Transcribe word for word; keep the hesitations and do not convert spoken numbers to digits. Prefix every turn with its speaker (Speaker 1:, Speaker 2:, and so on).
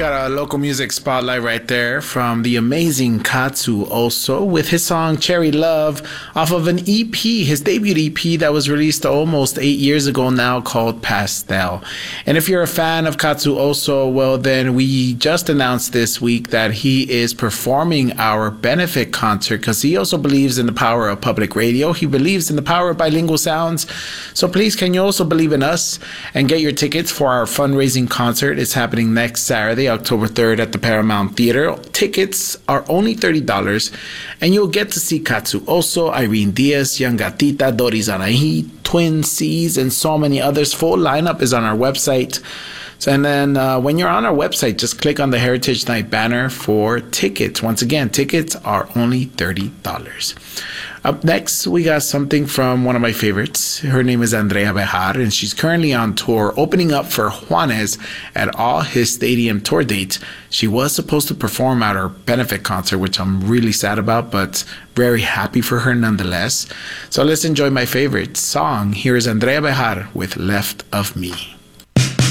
Speaker 1: got a local music spotlight right there from the amazing Katsu Oso with his song Cherry Love off of an E P, his debut E P that was released almost eight years ago now called Pastel. And if you're a fan of Katsu Oso, well then we just announced this week that he is performing our benefit concert because he also believes in the power of public radio. He believes in the power of bilingual sounds. So please, can you also believe in us and get your tickets for our fundraising concert? It's happening next Saturday, October third at the Paramount Theater. Tickets are only thirty dollars, and you'll get to see Katsu Oso, Irene Diaz, Young Gatita, Doris Anahi, Twin C's, and so many others. Full lineup is on our website. So, and then uh, when you're on our website, just click on the Heritage Night banner for tickets. Once again, tickets are only thirty dollars. Up next, we got something from one of my favorites. Her name is Andrea Bejar, and she's currently on tour, opening up for Juanes at all his stadium tour dates. She was supposed to perform at her benefit concert, which I'm really sad about, but very happy for her nonetheless. So let's enjoy my favorite song. Here is Andrea Bejar with Left of Me.